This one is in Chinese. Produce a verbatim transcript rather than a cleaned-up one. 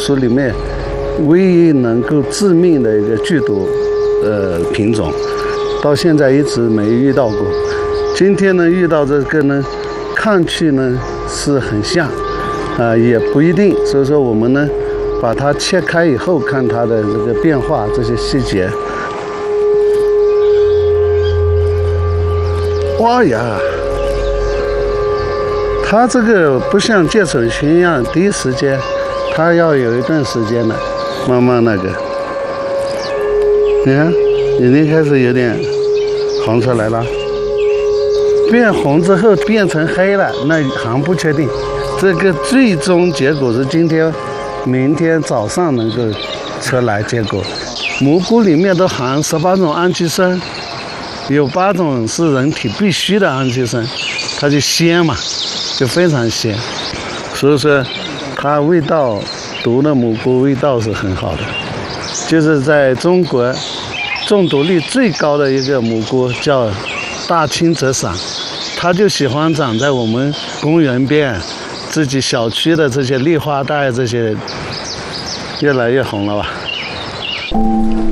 属里面唯一能够致命的一个剧毒呃品种，到现在一直没遇到过。今天呢遇到这个呢，看去呢是很像，啊、呃、也不一定。所以说我们呢把它切开以后，看它的这个变化这些细节。哇呀！它这个不像芥草群一样第一时间，它要有一段时间的，慢慢那个，你看已经开始有点红出来了，变红之后变成黑了，那还不确定。这个最终结果是今天、明天早上能够出来结果。蘑菇里面都含十八种氨基酸，有八种是人体必须的氨基酸，它就鲜嘛。就非常鲜，所以说它味道毒的蘑菇味道是很好的。就是在中国中毒率最高的一个蘑菇叫大青泽伞，它就喜欢长在我们公园边、自己小区的这些绿化带，这些越来越红了吧。